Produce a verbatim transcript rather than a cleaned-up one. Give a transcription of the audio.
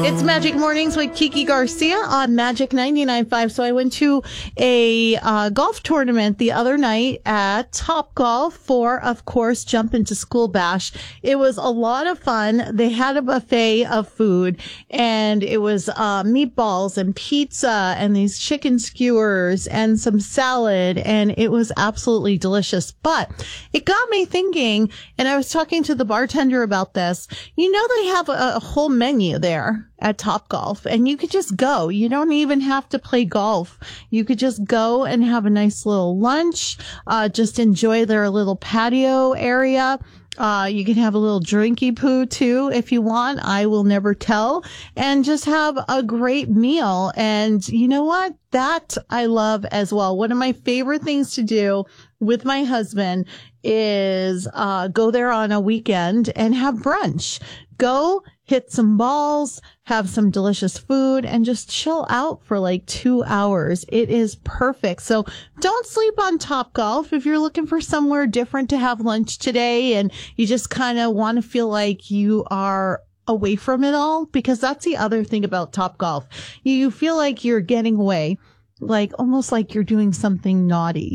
It's Magic Mornings with Kiki Garcia on Magic ninety-nine point five. So I went to a uh, golf tournament the other night at Top Golf for, of course, Jump Into School Bash. It was a lot of fun. They had a buffet of food, and it was uh, meatballs and pizza and these chicken skewers and some salad, and it was absolutely delicious. But it got me thinking, and I was talking to the bartender about this. You know, they have a, a whole menu there at Top Golf, and you could just go. You don't even have to play golf. You could just go and have a nice little lunch, uh, just enjoy their little patio area. Uh, you can have a little drinky poo too if you want. I will never tell. And just have a great meal. And you know what? That I love as well. One of my favorite things to do with my husband is uh, go there on a weekend and have brunch. Go hit some balls, have some delicious food, and just chill out for like two hours. It is perfect. So don't sleep on Top Golf. If you're looking for somewhere different to have lunch today and you just kind of want to feel like you are away from it all, because that's the other thing about Top Golf. You feel like you're getting away, like almost like you're doing something naughty.